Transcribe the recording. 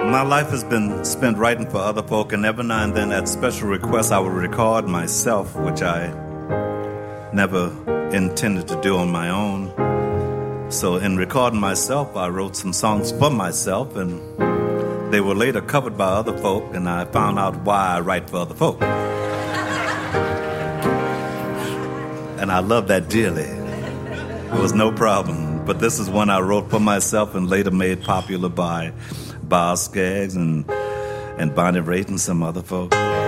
My life has been spent writing for other folk, and every now and then at special requests I would record myself, which I never intended to do on my own. So in recording myself, I wrote some songs for myself, and they were later covered by other folk, and I found out why I write for other folk. And I love that dearly. It was no problem. But this is one I wrote for myself and later made popular by Boz Scaggs and Bonnie Raitt and some other folks.